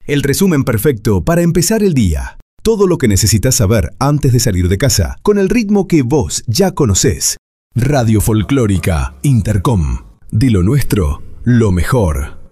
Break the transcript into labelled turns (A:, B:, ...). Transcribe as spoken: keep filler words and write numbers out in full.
A: El resumen perfecto para empezar el día. Todo lo que necesitas saber antes de salir de casa, con el ritmo que vos ya conocés. Radio Folclórica Intercom. De lo nuestro, lo mejor.